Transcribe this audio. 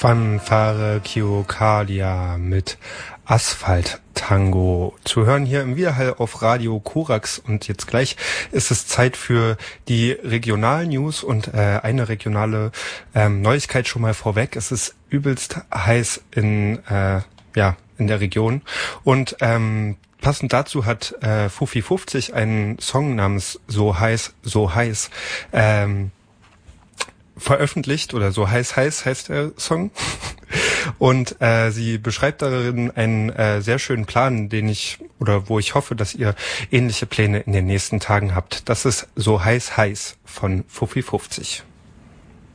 Fanfare Kiokalia mit Asphalt-Tango zu hören hier im Widerhall auf Radio Korax. Und jetzt gleich ist es Zeit für die Regional-News und eine regionale Neuigkeit schon mal vorweg. Es ist übelst heiß in der Region und passend dazu hat Fufi50 einen Song namens So heiß veröffentlicht, oder So heiß heißt der Song. Und sie beschreibt darin einen sehr schönen Plan, wo ich hoffe, dass ihr ähnliche Pläne in den nächsten Tagen habt. Das ist So heiß von Fufi50.